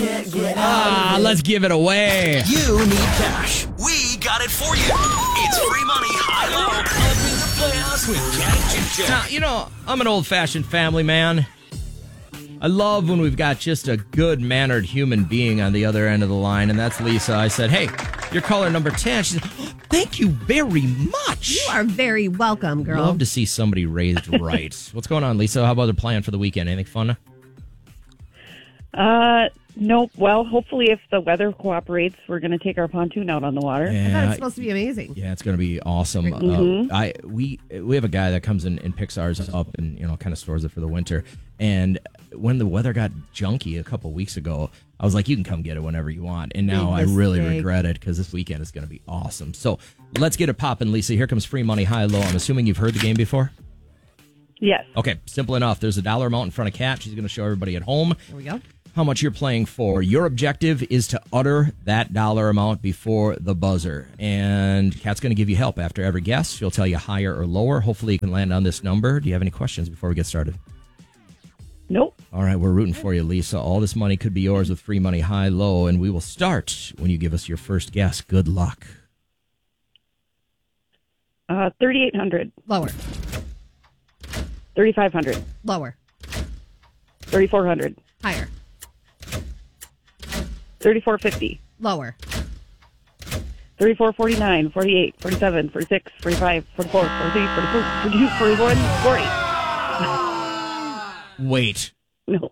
Let's give it away. You need cash. We got it for you. It's free money, high-low, up in the playoffs with Cat and Jim. Now, you know, I'm an old-fashioned family man. I love when we've got just a good-mannered human being on the other end of the line, and that's Lisa. I said, hey, you're caller number 10. She said, thank you very much. You are very welcome, girl. Love to see somebody raised right. What's going on, Lisa? How about the plan for the weekend? Anything fun? Nope. Well, hopefully if the weather cooperates, we're going to take our pontoon out on the water. I thought it's supposed to be amazing. Yeah, it's going to be awesome. We have a guy that comes in and picks ours up and, you know, kind of stores it for the winter. And when the weather got junky a couple weeks ago, I was like, you can come get it whenever you want. And now I really regret it because this weekend is going to be awesome. So let's get it popping, Lisa. Here comes free money, high-low. I'm assuming you've heard the game before? Yes. Okay, simple enough. There's a dollar amount in front of Kat. She's going to show everybody at home. There we go. How much you're playing for. Your objective is to utter that dollar amount before the buzzer. And Kat's going to give you help after every guess. She'll tell you higher or lower. Hopefully you can land on this number. Do you have any questions before we get started? Nope. All right, we're rooting for you, Lisa. All this money could be yours with free money, high-low, and we will start when you give us your first guess. Good luck. 3,800. Lower. 3,500. Lower. 3,400. Higher. 3,450. Lower. 3,449, 48, 47, 46, 45, 44, 43, 44, 42, 41, 40. Wait. No.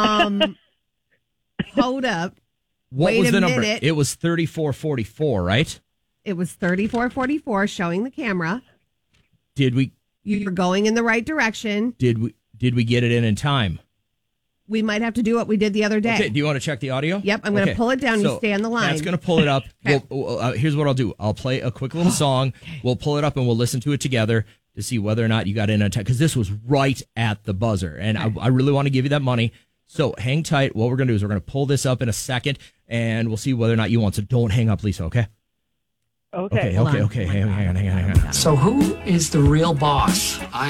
Hold up. What Wait was a the number? minute. It was 3444, right? It was 3444 showing the camera. Did we You're going in the right direction. get it in time? We might have to do what we did the other day. Okay, do you want to check the audio? Yep, I'm going to pull it down. You stay on the line. That's going to pull it up. Okay. Here's what I'll do. I'll play a quick little song. We'll pull it up and we'll listen to it together to see whether or not you got in on time. Because this was right at the buzzer. And I really want to give you that money. So hang tight. What we're going to do is we're going to pull this up in a second. And we'll see whether or not you want. So don't hang up, Lisa, okay? Okay. Okay. Hang on. So who is the real boss?